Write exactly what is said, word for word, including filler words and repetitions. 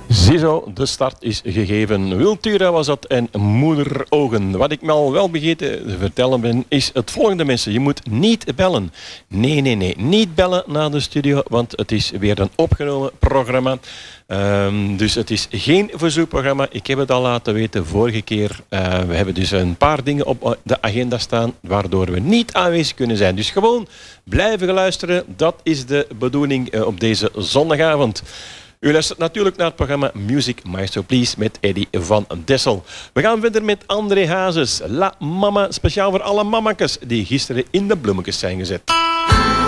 Ziezo, de start is gegeven. Wiltura was dat en moederogen. Wat ik me al wel vergeten te vertellen ben, is het volgende, mensen. Je moet niet bellen. Nee, nee, nee. Niet bellen naar de studio, want het is weer een opgenomen programma. Um, dus het is geen verzoekprogramma. Ik heb het al laten weten vorige keer. Uh, we hebben dus een paar dingen op de agenda staan, waardoor we niet aanwezig kunnen zijn. Dus gewoon blijven luisteren. Dat is de bedoeling uh, op deze zondagavond. U luistert natuurlijk naar het programma Music Maestro Please met Eddy van Dessel. We gaan verder met André Hazes. La Mama, speciaal voor alle mamakes die gisteren in de bloemetjes zijn gezet.